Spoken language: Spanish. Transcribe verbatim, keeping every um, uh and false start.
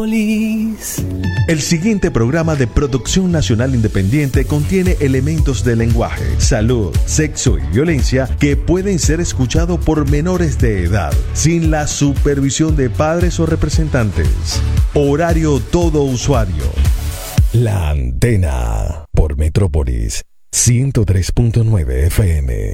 El siguiente programa de Producción Nacional Independiente contiene elementos de lenguaje, salud, sexo y violencia que pueden ser escuchados por menores de edad, sin la supervisión de padres o representantes. Horario todo usuario. La Antena por Metrópolis ciento tres punto nueve F M.